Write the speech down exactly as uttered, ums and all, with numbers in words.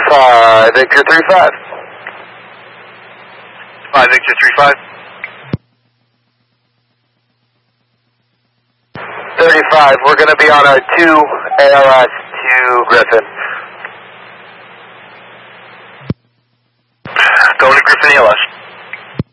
five, Victor three five. five, Victor three five. thirty-five, we're going to be on our two A L S to Griffin. Going to Griffin E L S.